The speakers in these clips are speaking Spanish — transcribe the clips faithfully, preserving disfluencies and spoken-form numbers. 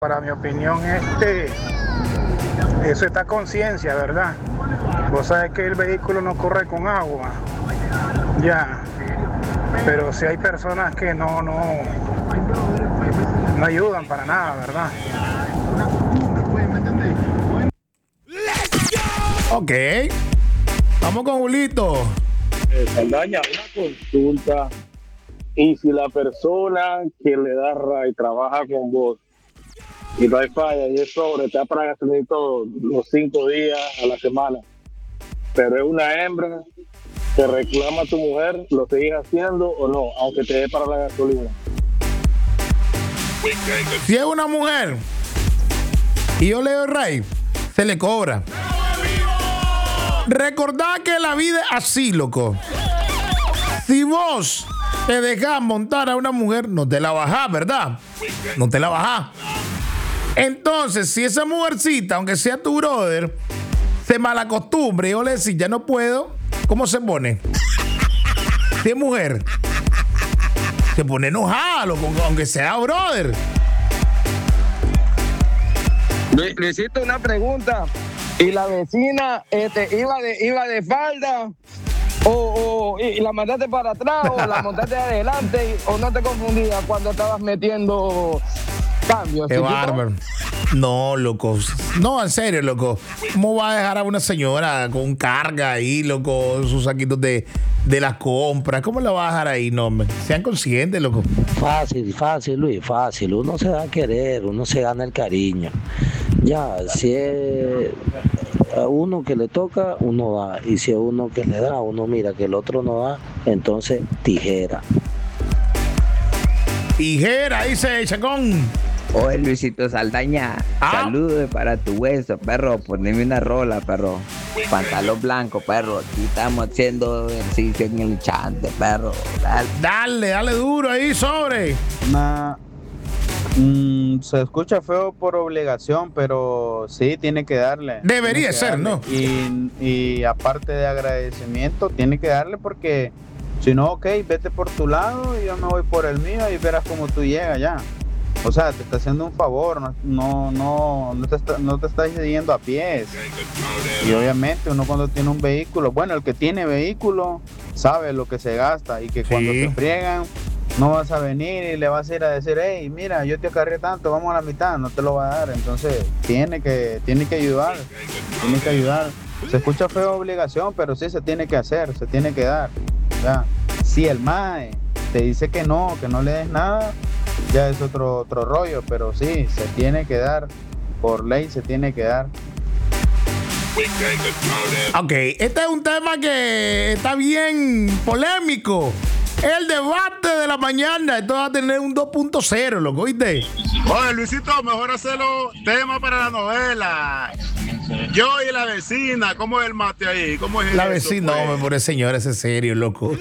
Para mi opinión, este, eso está a conciencia, ¿verdad? Vos sabés que el vehículo no corre con agua, ya, pero si hay personas que no, no, no ayudan para nada, ¿verdad? Ok, vamos con Julito. Eh, Saldaña, una consulta. Y si la persona que le da ray trabaja con vos y no hay falla y es sobre, te da para gasolina todos los cinco días a la semana, pero es una hembra, te reclama a tu mujer, ¿lo seguís haciendo o no? Aunque te dé para la gasolina. Si es una mujer y yo le doy ray, se le cobra. Recordad que la vida es así, loco. Si vos te dejás montar a una mujer, no te la bajás, ¿verdad? No te la bajás. Entonces, si esa mujercita, aunque sea tu brother, se malacostumbre y yo le decís, ya no puedo, ¿cómo se pone? Si es mujer, se pone enojada, loco, aunque sea brother. Luisito, una pregunta. ¿Y la vecina este, iba, de, iba de falda? O, o y la mandaste para atrás o la montaste adelante o no te confundías cuando estabas metiendo cambios? Qué bárbaro. No, loco. No, en serio, loco. ¿Cómo va a dejar a una señora con carga ahí, loco, sus saquitos de, de las compras? ¿Cómo la va a dejar ahí? No, hombre. Sean conscientes, loco. Fácil, fácil, Luis, fácil. Uno se da a querer, uno se gana el cariño. Ya, si es a uno que le toca, uno da. Y si a uno que le da, uno mira que el otro no da, entonces tijera. Tijera, dice Chacón. Oye, Luisito Saldaña, ¿Ah? saludos para tu hueso, perro. Poneme una rola, perro. Pantalón blanco, perro. Aquí estamos haciendo ejercicio en el chante, perro. Dale, dale, dale duro ahí, sobre. Nah. Mm, se escucha feo por obligación, pero sí, tiene que darle. Debería que ser, darle. ¿no? Y, y aparte de agradecimiento, tiene que darle porque si no, ok, vete por tu lado y yo me voy por el mío y verás cómo tú llegas ya. O sea, te está haciendo un favor, no, no, no, no, te, está, no te estás yendo a pies. Y obviamente uno cuando tiene un vehículo, bueno, el que tiene vehículo sabe lo que se gasta y que cuando sí. te friegan, no vas a venir y le vas a ir a decir, hey, mira, yo te acarré tanto, vamos a la mitad, no te lo va a dar. Entonces, tiene que, tiene que ayudar, tiene que ayudar. Se escucha feo obligación, pero sí se tiene que hacer, se tiene que dar. ¿Ya? Si el mae te dice que no, que no le des nada, ya es otro, otro rollo, pero sí, se tiene que dar, por ley se tiene que dar. Ok, este es un tema que está bien polémico. El debate de la mañana, esto va a tener un dos punto cero, loco, ¿oíste? Oye, Luisito, mejor hacerlo tema para la novela. Yo y la vecina, ¿cómo es el mate ahí? ¿Cómo es la eso, vecina? pues? No, me pone señor, ese es serio, loco.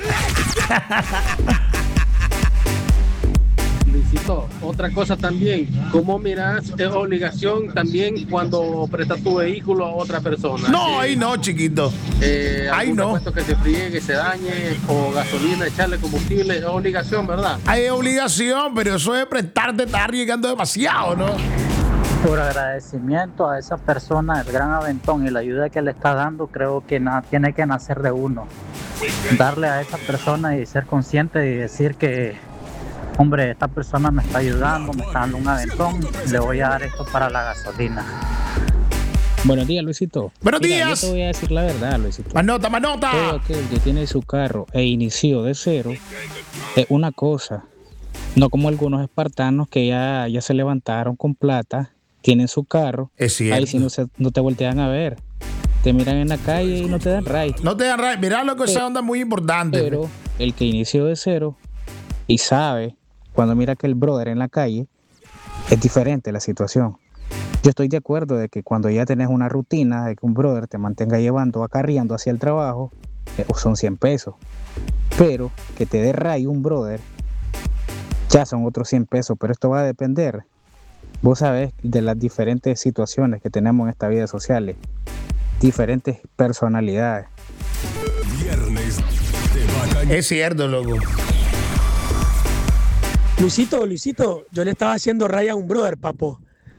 Luisito, otra cosa también, ¿cómo miras es obligación también cuando prestas tu vehículo a otra persona? No, que, ahí no, chiquito. Eh, ahí no. Que se fríe, que se dañe, o gasolina, echarle combustible, es obligación, ¿verdad? Hay obligación, pero eso es prestarte, estar llegando demasiado, ¿no? Por agradecimiento a esa persona, el gran aventón y la ayuda que le está dando, creo que na- tiene que nacer de uno. Darle a esa persona y ser consciente y decir que, hombre, esta persona me está ayudando, me está dando un aventón, le voy a dar esto para la gasolina. Buenos días, Luisito. Buenos Mira, días. Yo te voy a decir la verdad, Luisito. Manota, manota. Todo aquel que tiene su carro e inició de cero es una cosa. No como algunos espartanos que ya, ya se levantaron con plata, tienen su carro. Es cierto. Ahí sí no, se, no te voltean a ver. Te miran en la calle y no te dan ray. No te dan ray. Mirá lo que esa onda muy importante. Pero el que inició de cero y sabe, cuando mira que el brother en la calle, es diferente la situación. Yo estoy de acuerdo de que cuando ya tenés una rutina de que un brother te mantenga llevando, acarreando hacia el trabajo, eh, son cien pesos. Pero que te dé ray un brother, ya son otros cien pesos. Pero esto va a depender, vos sabés, de las diferentes situaciones que tenemos en esta vida social, diferentes personalidades. Es cierto, loco. Luisito, Luisito, yo le estaba haciendo raya a un brother, papo.